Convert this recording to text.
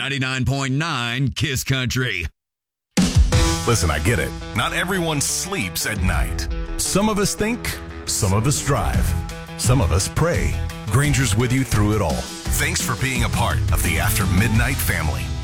99.9 Kiss Country. Listen, I get it. Not everyone sleeps at night. Some of us think, some of us drive, some of us pray. Granger's with you through it all. Thanks for being a part of the After Midnight family.